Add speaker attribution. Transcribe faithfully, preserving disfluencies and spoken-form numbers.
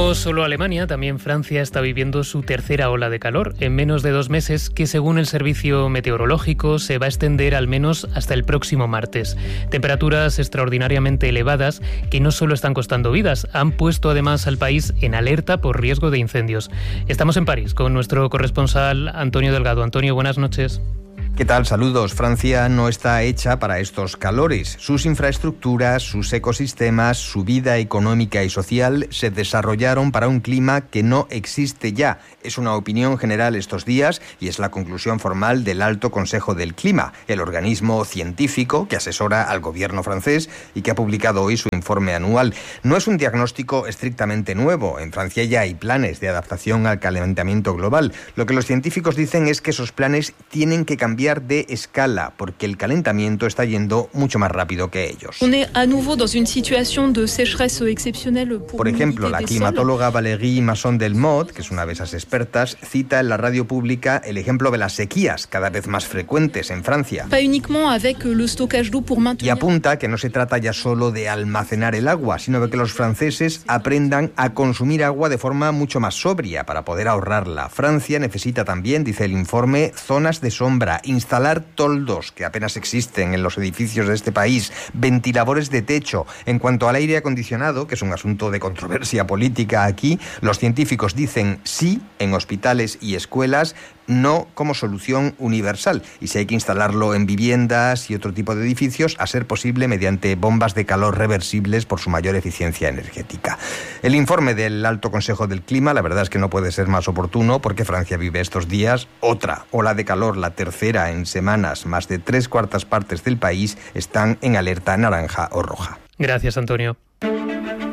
Speaker 1: No solo Alemania, también Francia está viviendo su tercera ola de calor en menos de dos meses que, según el servicio meteorológico, se va a extender al menos hasta el próximo martes. Temperaturas extraordinariamente elevadas que no solo están costando vidas, han puesto además al país en alerta por riesgo de incendios. Estamos en París con nuestro corresponsal Antonio Delgado. Antonio, buenas noches.
Speaker 2: ¿Qué tal? Saludos. Francia no está hecha para estos calores. Sus infraestructuras, sus ecosistemas, su vida económica y social se desarrollaron para un clima que no existe ya. Es una opinión general estos días y es la conclusión formal del Alto Consejo del Clima, el organismo científico que asesora al gobierno francés y que ha publicado hoy su informe anual. No es un diagnóstico estrictamente nuevo. En Francia ya hay planes de adaptación al calentamiento global. Lo que los científicos dicen es que esos planes tienen que cambiar de escala, porque el calentamiento está yendo mucho más rápido que ellos. Por ejemplo, la climatóloga Valérie Masson-Delmotte, que es una de esas expertas, cita en la radio pública el ejemplo de las sequías cada vez más frecuentes en Francia. Y apunta que no se trata ya solo de almacenar el agua, sino de que los franceses aprendan a consumir agua de forma mucho más sobria para poder ahorrarla. Francia necesita también, dice el informe, zonas de sombra, instalar toldos que apenas existen en los edificios de este país, ventiladores de techo. En cuanto al aire acondicionado, que es un asunto de controversia política aquí, los científicos dicen sí en hospitales y escuelas, no como solución universal. Y si hay que instalarlo en viviendas y otro tipo de edificios, a ser posible mediante bombas de calor reversibles por su mayor eficiencia energética. El informe del Alto Consejo del Clima, la verdad es que no puede ser más oportuno porque Francia vive estos días otra ola de calor, la tercera en semanas. Más de tres cuartas partes del país están en alerta naranja o roja.
Speaker 1: Gracias, Antonio.